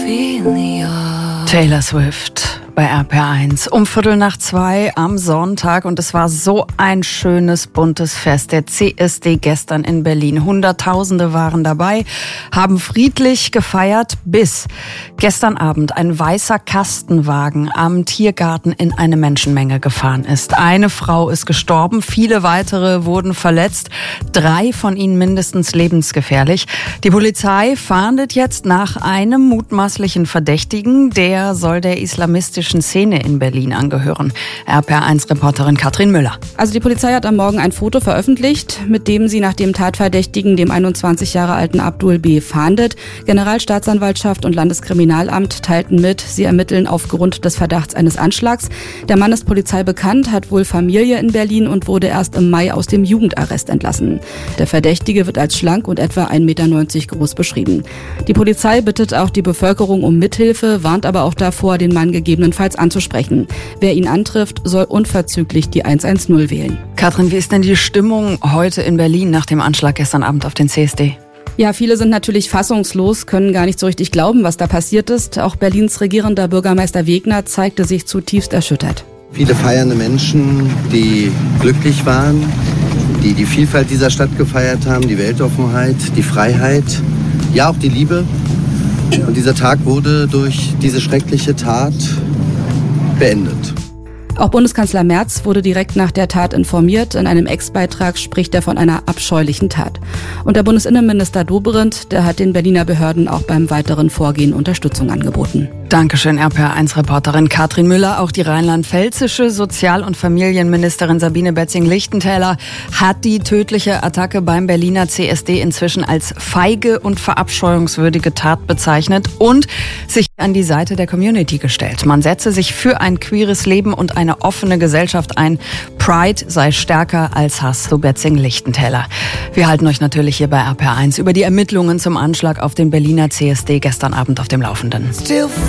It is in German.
Taylor Swift bei RPR1 um 1:15 am Sonntag, und es war so ein schönes, buntes Fest. Der CSD gestern in Berlin. Hunderttausende waren dabei, haben friedlich gefeiert, bis gestern Abend ein weißer Kastenwagen am Tiergarten in eine Menschenmenge gefahren ist. Eine Frau ist gestorben, viele weitere wurden verletzt, 3 von ihnen mindestens lebensgefährlich. Die Polizei fahndet jetzt nach einem mutmaßlichen Verdächtigen, der soll der islamistischen Szene in Berlin angehören. RPR1-Reporterin Katrin Müller. Also die Polizei hat am Morgen ein Foto veröffentlicht, mit dem sie nach dem Tatverdächtigen, dem 21 Jahre alten Abdul B., fahndet. Generalstaatsanwaltschaft und Landeskriminalamt teilten mit, sie ermitteln aufgrund des Verdachts eines Anschlags. Der Mann ist Polizei bekannt, hat wohl Familie in Berlin und wurde erst im Mai aus dem Jugendarrest entlassen. Der Verdächtige wird als schlank und etwa 1,90 Meter groß beschrieben. Die Polizei bittet auch die Bevölkerung um Mithilfe, warnt aber auch davor, den Mann gegebenenfalls anzusprechen. Wer ihn antrifft, soll unverzüglich die 110 wählen. Katrin, wie ist denn die Stimmung heute in Berlin nach dem Anschlag gestern Abend auf den CSD? Ja, viele sind natürlich fassungslos, können gar nicht so richtig glauben, was da passiert ist. Auch Berlins regierender Bürgermeister Wegner zeigte sich zutiefst erschüttert. Viele feiernde Menschen, die glücklich waren, die die Vielfalt dieser Stadt gefeiert haben, die Weltoffenheit, die Freiheit, ja auch die Liebe. Und dieser Tag wurde durch diese schreckliche Tat beendet. Auch Bundeskanzler Merz wurde direkt nach der Tat informiert. In einem Ex-Beitrag spricht er von einer abscheulichen Tat. Und der Bundesinnenminister Dobrindt, der hat den Berliner Behörden auch beim weiteren Vorgehen Unterstützung angeboten. Dankeschön, RPR1-Reporterin Katrin Müller. Auch die rheinland-pfälzische Sozial- und Familienministerin Sabine Betzing-Lichtentäler hat die tödliche Attacke beim Berliner CSD inzwischen als feige und verabscheuungswürdige Tat bezeichnet und sich an die Seite der Community gestellt. Man setze sich für ein queeres Leben und eine offene Gesellschaft ein. Pride sei stärker als Hass, so Betzing-Lichtentäler. Wir halten euch natürlich hier bei RPR1 über die Ermittlungen zum Anschlag auf den Berliner CSD gestern Abend auf dem Laufenden.